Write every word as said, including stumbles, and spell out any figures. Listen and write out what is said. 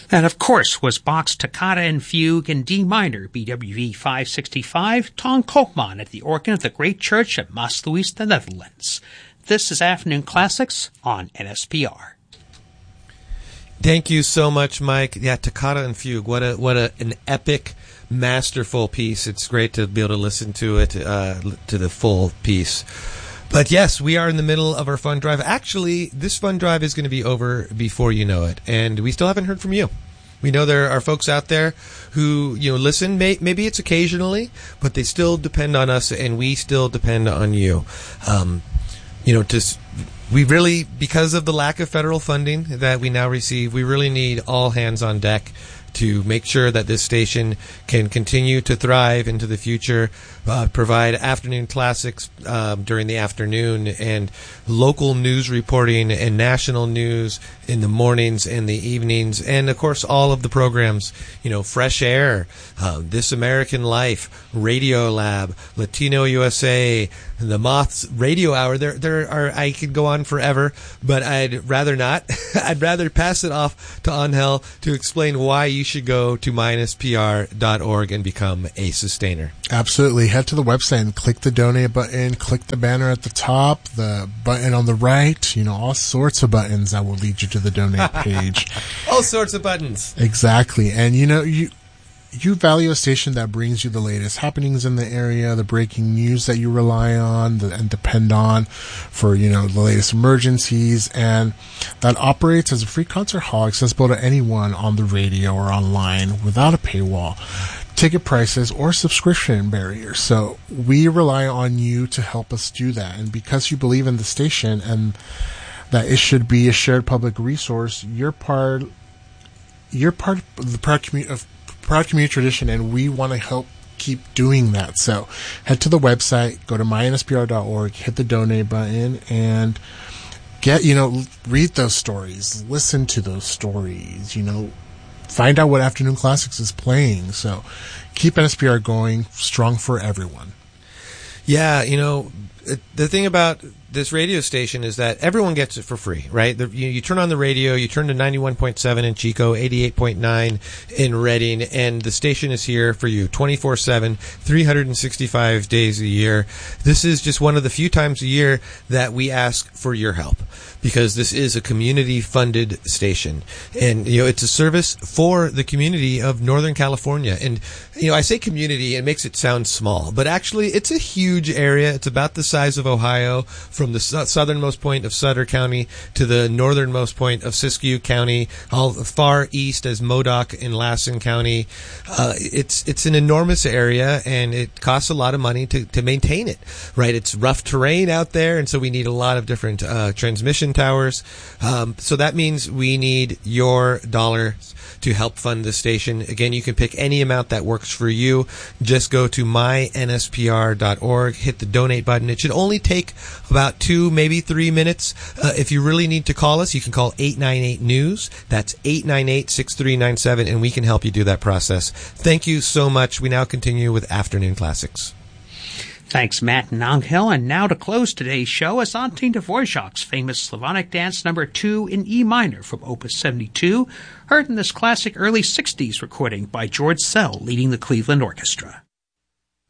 That, of course, was Bach's Toccata and Fugue in D minor, B W V five sixty-five, Ton Koopman at the organ of the Great Church at Maasluis, the Netherlands. This is Afternoon Classics on N S P R. Thank you so much, Mike. Yeah, Toccata and Fugue. What a what a an epic, masterful piece. It's great to be able to listen to it, uh, to the full piece. But yes, we are in the middle of our fund drive. Actually, this fund drive is going to be over before you know it, and we still haven't heard from you. We know there are folks out there who, you know, listen. May, maybe it's occasionally, but they still depend on us, and we still depend on you. Um, you know, to we really, because of the lack of federal funding that we now receive, we really need all hands on deck to make sure that this station can continue to thrive into the future, uh, provide afternoon classics um, during the afternoon, and local news reporting and national news in the mornings and the evenings, and of course all of the programs, you know, Fresh Air, uh, This American Life, Radio Lab, Latino U S A, the Moths Radio Hour. There, there are. I could go on forever, but I'd rather not. I'd rather pass it off to Angel to explain why you should go to my N S P R dot org and become a sustainer. Absolutely. Head to the website and click the donate button, click the banner at the top, the button on the right, you know, all sorts of buttons that will lead you to the donate page. All sorts of buttons. Exactly. And, you know, you you value a station that brings you the latest happenings in the area, the breaking news that you rely on the, and depend on for, you know, the latest emergencies, and that operates as a free concert hall accessible to anyone on the radio or online without a paywall, ticket prices, or subscription barriers. So we rely on you to help us do that. And because you believe in the station and that it should be a shared public resource, you're part you're part of the proud community of proud community tradition, and we want to help keep doing that. So head to the website, go to my N S P R dot org, hit the donate button, and get, you know, read those stories, listen to those stories, you know, find out what Afternoon Classics is playing. So keep N S P R going strong for everyone. Yeah, you know, the thing about this radio station is that everyone gets it for free, right? The, you, you turn on the radio, you turn to ninety-one point seven in Chico, eighty-eight point nine in Redding, and the station is here for you twenty-four seven, three hundred sixty-five days a year. This is just one of the few times a year that we ask for your help, because this is a community-funded station. And, you know, it's a service for the community of Northern California. And, you know, I say community, it makes it sound small, but actually it's a huge area. It's about the size of Ohio, from the su- southernmost point of Sutter County to the northernmost point of Siskiyou County, all far east as Modoc in Lassen County. Uh, it's it's an enormous area, and it costs a lot of money to, to maintain it, right? It's rough terrain out there, and so we need a lot of different uh, transmission towers. Um, so that means we need your dollars to help fund the station. Again, you can pick any amount that works for you. Just go to my N S P R dot org, hit the donate button. It should only take about two, maybe three minutes. Uh, if you really need to call us, you can call eight nine eight news. That's eight nine eight, six three nine seven, and we can help you do that process. Thank you so much. We now continue with Afternoon Classics. Thanks, Matt and Angel. And now to close today's show is Anton Dvorak's famous Slavonic Dance number two in E minor from Opus seventy-two, heard in this classic early sixties recording by George Szell leading the Cleveland Orchestra.